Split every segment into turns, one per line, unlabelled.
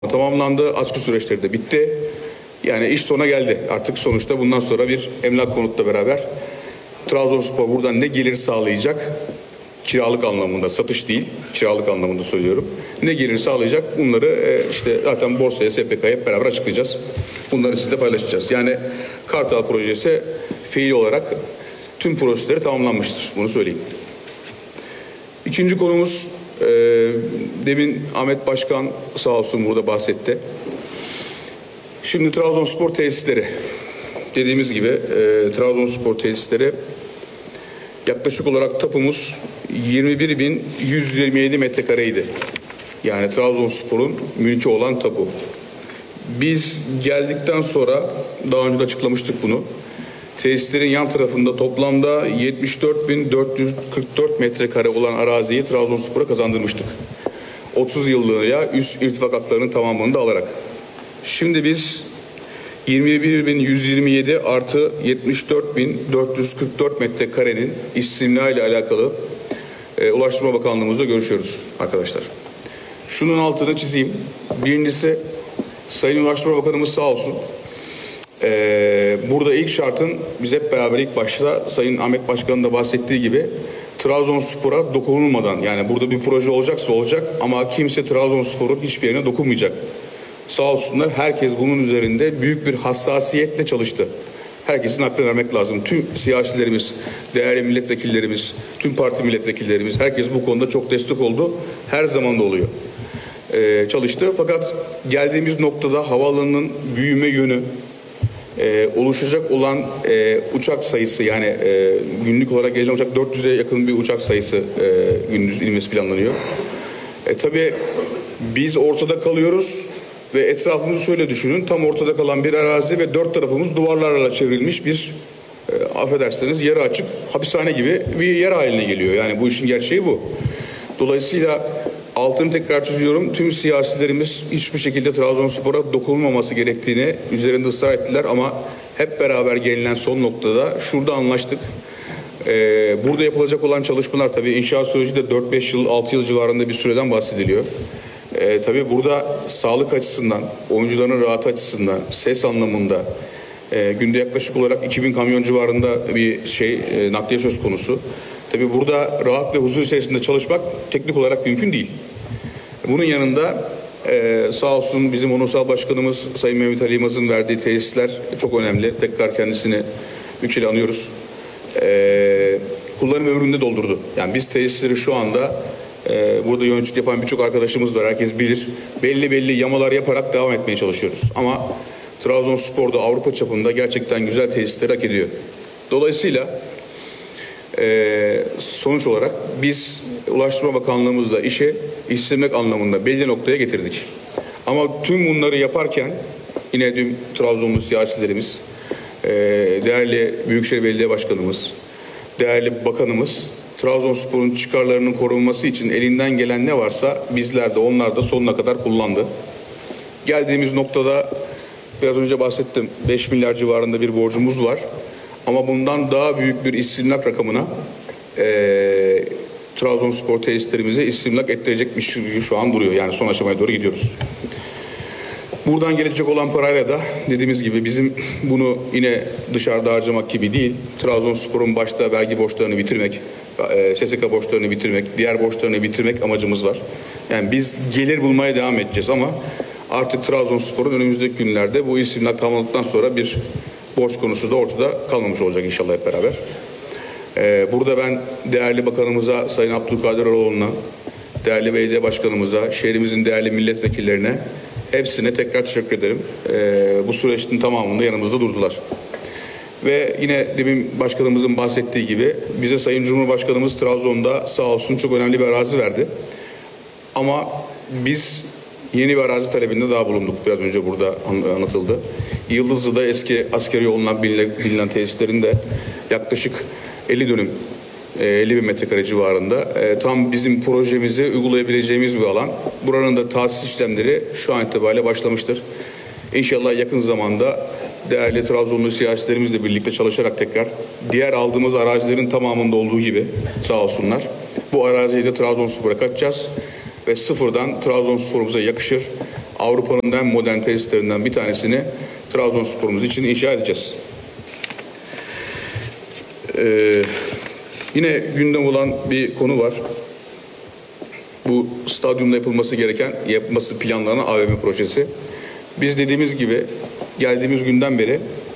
tamamlandı. Askı süreçleri de bitti. Yani iş sona geldi. Artık sonuçta bundan sonra bir emlak konutla beraber Trabzonspor buradan ne gelir sağlayacak? Kiralık anlamında, satış değil, kiralık anlamında söylüyorum. Ne gelir sağlayacak? Bunları işte zaten borsaya, SPK'ya hep beraber açıklayacağız. Bunları sizle paylaşacağız. Yani Kartal projesi fiil olarak tüm projeleri tamamlanmıştır. Bunu söyleyeyim. İkinci konumuz, demin Ahmet Başkan sağ olsun burada bahsetti. Şimdi Trabzonspor tesisleri, dediğimiz gibi Trabzonspor tesisleri yaklaşık olarak tapumuz 21.127 metrekareydi. Yani Trabzonspor'un mülkü olan tapu. Biz geldikten sonra daha önce de açıklamıştık bunu. Tesislerin yan tarafında toplamda 74.444 metrekare olan araziyi Trabzonspor'a kazandırmıştık. 30 yıllığına üst irtifak haklarının tamamını da alarak. Şimdi biz 21.127 artı 74.444 metrekarenin istimla ile alakalı Ulaştırma Bakanlığımızla görüşüyoruz arkadaşlar. Şunun altını çizeyim. Birincisi, Sayın Ulaştırma Bakanımız sağ olsun. Burada ilk şartın biz hep beraber ilk başta Sayın Ahmet Başkan'ın da bahsettiği gibi Trabzonspor'a dokunulmadan, yani burada bir proje olacaksa olacak ama kimse Trabzonspor'un hiçbir yerine dokunmayacak. Sağ olsunlar, herkes bunun üzerinde büyük bir hassasiyetle çalıştı. Herkesin hakkını vermek lazım. Tüm siyasilerimiz, değerli milletvekillerimiz, tüm parti milletvekillerimiz, herkes bu konuda çok destek oldu. Her zaman da oluyor. Çalıştı. Fakat geldiğimiz noktada havaalanının büyüme yönü, oluşacak olan uçak sayısı, yani günlük olarak gelen uçak 400'e yakın bir uçak sayısı gündüz inmesi planlanıyor. Tabii biz ortada kalıyoruz ve etrafımızı şöyle düşünün. Tam ortada kalan bir arazi ve dört tarafımız duvarlarla çevrilmiş bir affedersiniz yarı açık hapishane gibi bir yer haline geliyor. Yani bu işin gerçeği bu. Dolayısıyla altını tekrar çiziyorum. Tüm siyasilerimiz hiçbir şekilde Trabzonspor'a dokunulmaması gerektiğini üzerinde ısrar ettiler ama hep beraber gelinen son noktada şurada anlaştık. Burada yapılacak olan çalışmalar, tabii inşaat süreci de 4-5 yıl, 6 yıl civarında bir süreden bahsediliyor. Tabii burada sağlık açısından, oyuncuların rahat açısından, ses anlamında günde yaklaşık olarak 2000 kamyon civarında bir nakliye söz konusu. Tabii burada rahat ve huzur içerisinde çalışmak teknik olarak mümkün değil. Bunun yanında sağ olsun bizim onursal başkanımız Sayın Mehmet Ali Yılmaz'ın verdiği tesisler çok önemli. Tekrar kendisini ülkeli anıyoruz. Kullanım ömründe doldurdu. Yani biz tesisleri şu anda burada yöneticilik yapan birçok arkadaşımız var. Herkes bilir. Belli yamalar yaparak devam etmeye çalışıyoruz. Ama Trabzonspor'da Avrupa çapında gerçekten güzel tesisler hak ediyor. Dolayısıyla sonuç olarak biz Ulaştırma Bakanlığımızla işe istemek anlamında belli noktaya getirdik. Ama tüm bunları yaparken yine dün Trabzonlu siyasilerimiz, değerli Büyükşehir Belediye Başkanımız, değerli bakanımız Trabzonspor'un çıkarlarının korunması için elinden gelen ne varsa bizler de onlar da sonuna kadar kullandı. Geldiğimiz noktada biraz önce bahsettim, 5 milyar civarında bir borcumuz var. Ama bundan daha büyük bir istimlak rakamına Trabzonspor tesislerimize istimlak ettirecekmiş gibi şu an duruyor. Yani son aşamaya doğru gidiyoruz. Buradan gelecek olan parayla da dediğimiz gibi bizim bunu yine dışarıda harcamak gibi değil, Trabzonspor'un başta vergi borçlarını bitirmek, SSK borçlarını bitirmek, diğer borçlarını bitirmek amacımız var. Yani biz gelir bulmaya devam edeceğiz ama artık Trabzonspor'un önümüzdeki günlerde bu istimlak tamamladıktan sonra bir borç konusu da ortada kalmamış olacak inşallah hep beraber. Burada ben değerli bakanımıza, Sayın Abdülkadir Öroğlu'na, değerli belediye başkanımıza, şehrimizin değerli milletvekillerine, hepsine tekrar teşekkür ederim. Bu süreçin tamamında yanımızda durdular. Ve yine demin başkanımızın bahsettiği gibi bize Sayın Cumhurbaşkanımız Trabzon'da sağ olsun çok önemli bir arazi verdi. Ama biz yeni bir arazi talebinde daha bulunduk. Biraz önce burada anlatıldı. Yıldızlı'da eski askeri yolundan bilinen tesislerin de yaklaşık 50 dönüm, 50 bin metrekare civarında tam bizim projemizi uygulayabileceğimiz bir alan. Buranın da tahsis işlemleri şu an itibariyle başlamıştır. İnşallah yakın zamanda değerli Trabzonlu siyasilerimizle birlikte çalışarak tekrar diğer aldığımız arazilerin tamamında olduğu gibi sağ olsunlar bu araziyi de Trabzonspor'a katacağız ve sıfırdan Trabzonspor'umuza yakışır Avrupa'nın en modern tesislerinden bir tanesini Trabzonspor'umuz için inşa edeceğiz. Yine gündem olan bir konu var. Bu stadyumda yapılması planlanan AVM projesi. Biz dediğimiz gibi geldiğimiz günden beri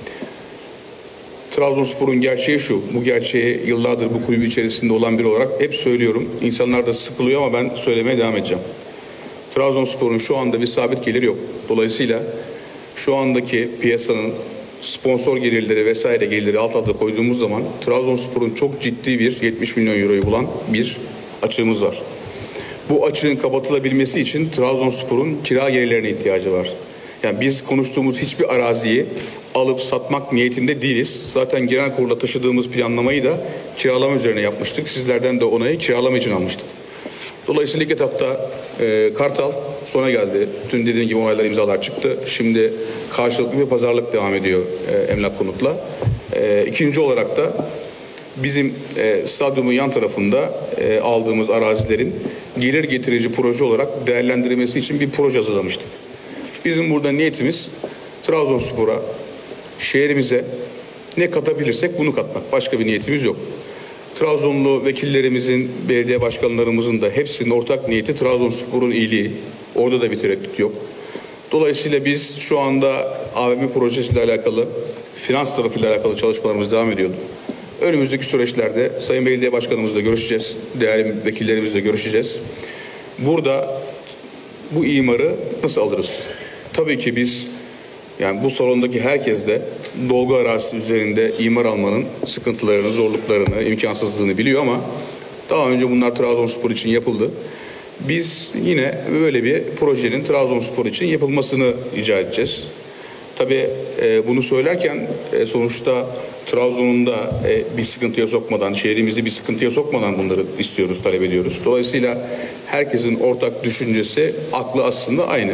Trabzonspor'un gerçeği şu. Bu gerçeği yıllardır bu kulübü içerisinde olan biri olarak hep söylüyorum. İnsanlar da sıkılıyor ama ben söylemeye devam edeceğim. Trabzonspor'un şu anda bir sabit geliri yok. Dolayısıyla şu andaki piyasanın sponsor gelirleri vesaire gelirleri alt alta koyduğumuz zaman Trabzonspor'un çok ciddi bir 70 milyon euroyu bulan bir açığımız var. Bu açığın kapatılabilmesi için Trabzonspor'un kira gelirlerine ihtiyacı var. Yani biz konuştuğumuz hiçbir araziyi alıp satmak niyetinde değiliz. Zaten genel kurulda taşıdığımız planlamayı da kiralama üzerine yapmıştık. Sizlerden de onayı kiralama için almıştık. Dolayısıyla ilk etapta Kartal sona geldi. Dün dediğim gibi onaylar, imzalar çıktı. Şimdi karşılıklı bir pazarlık devam ediyor Emlak Konut'la. İkinci olarak da bizim stadyumun yan tarafında aldığımız arazilerin gelir getirici proje olarak değerlendirilmesi için bir proje hazırlamıştık. Bizim burada niyetimiz Trabzonspor'a, şehrimize ne katabilirsek bunu katmak. Başka bir niyetimiz yok. Trabzonlu vekillerimizin, belediye başkanlarımızın da hepsinin ortak niyeti Trabzonspor'un iyiliği. Orada da bir tereddüt yok. Dolayısıyla biz şu anda AVM projesiyle alakalı, finans tarafıyla alakalı çalışmalarımız devam ediyordu. Önümüzdeki süreçlerde Sayın Belediye Başkanımızla görüşeceğiz. Değerli vekillerimizle görüşeceğiz. Burada bu imarı nasıl alırız? Tabii ki biz, yani bu salondaki herkes de dolgu arazisi üzerinde imar almanın sıkıntılarını, zorluklarını, imkansızlığını biliyor ama daha önce bunlar Trabzonspor için yapıldı. Biz yine böyle bir projenin Trabzonspor için yapılmasını rica edeceğiz. Tabii bunu söylerken sonuçta Trabzon'un da bir sıkıntıya sokmadan, şehrimizi bir sıkıntıya sokmadan bunları istiyoruz, talep ediyoruz. Dolayısıyla herkesin ortak düşüncesi, aklı aslında aynı.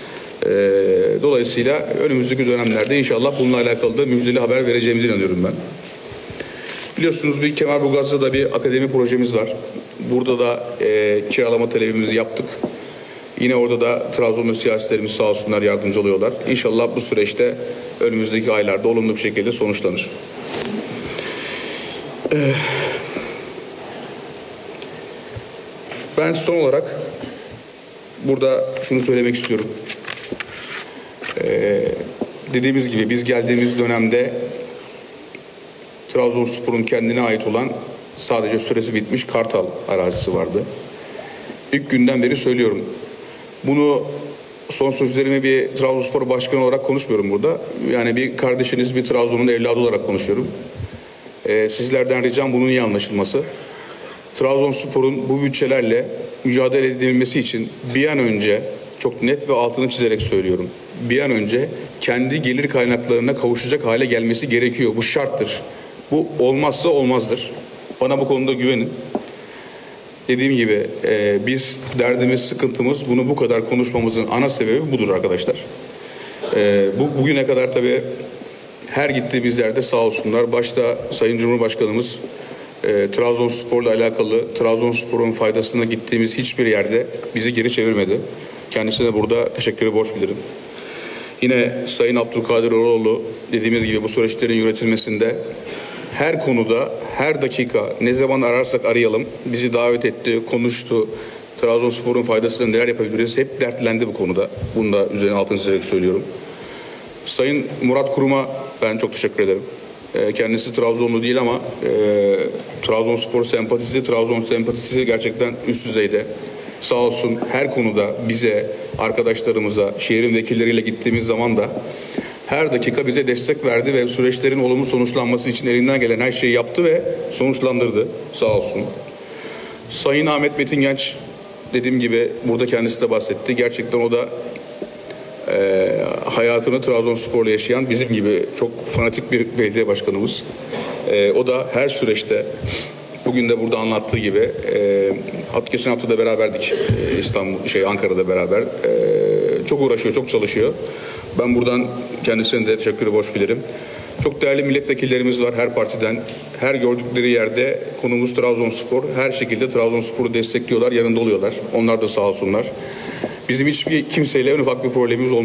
Dolayısıyla önümüzdeki dönemlerde inşallah bununla alakalı da müjdeli haber vereceğimize inanıyorum ben. Biliyorsunuz bir Kemalburgaz'da da bir akademi projemiz var. Burada da kiralama talebimizi yaptık. Yine orada da Trabzonlu siyasetlerimiz sağ olsunlar yardımcı oluyorlar. İnşallah bu süreçte önümüzdeki aylarda olumlu bir şekilde sonuçlanır. Ben son olarak burada şunu söylemek istiyorum. Dediğimiz gibi biz geldiğimiz dönemde Trabzonspor'un kendine ait olan sadece süresi bitmiş Kartal arazisi vardı. İlk günden beri söylüyorum. Bunu son sözlerimi bir Trabzonspor başkanı olarak konuşmuyorum burada. Yani bir kardeşiniz, bir Trabzon'un evladı olarak konuşuyorum. Sizlerden ricam bunun iyi anlaşılması. Trabzonspor'un bu bütçelerle mücadele edilmesi için bir an önce, çok net ve altını çizerek söylüyorum, bir an önce kendi gelir kaynaklarına kavuşacak hale gelmesi gerekiyor. Bu şarttır. Bu olmazsa olmazdır. Bana bu konuda güvenin. Dediğim gibi biz derdimiz, sıkıntımız, bunu bu kadar konuşmamızın ana sebebi budur arkadaşlar. Bugüne kadar tabii her gittiğimiz yerde sağ olsunlar. Başta Sayın Cumhurbaşkanımız Trabzonspor'la alakalı, Trabzonspor'un faydasına gittiğimiz hiçbir yerde bizi geri çevirmedi. Kendisine burada teşekkürü borç bilirim. Yine Sayın Abdülkadir Oroğlu dediğimiz gibi bu süreçlerin yönetilmesinde her konuda, her dakika ne zaman ararsak arayalım bizi davet etti, konuştu. Trabzonspor'un faydasına neler yapabiliriz hep dertlendi bu konuda. Bunu da üzerine altını çizerek söylüyorum. Sayın Murat Kurum'a ben çok teşekkür ederim. Kendisi Trabzonlu değil ama Trabzonspor sempatisi, Trabzon sempatisi gerçekten üst düzeyde. Sağ olsun her konuda bize, arkadaşlarımıza, şehrin vekilleriyle gittiğimiz zaman da her dakika bize destek verdi ve süreçlerin olumlu sonuçlanması için elinden gelen her şeyi yaptı ve sonuçlandırdı. Sağ olsun. Sayın Ahmet Metin Genç, dediğim gibi burada kendisi de bahsetti. Gerçekten o da hayatını Trabzonspor'la yaşayan bizim gibi çok fanatik bir belediye başkanımız. O da her süreçte bugün de burada anlattığı gibi geçen hafta da beraberdik Ankara'da beraber. Çok uğraşıyor, çok çalışıyor. Ben buradan kendisine de teşekkür borç bilirim. Çok değerli milletvekillerimiz var her partiden. Her gördükleri yerde konumuz Trabzonspor. Her şekilde Trabzonspor'u destekliyorlar, yanında oluyorlar. Onlar da sağ olsunlar. Bizim hiçbir kimseyle en ufak bir problemimiz olmadı.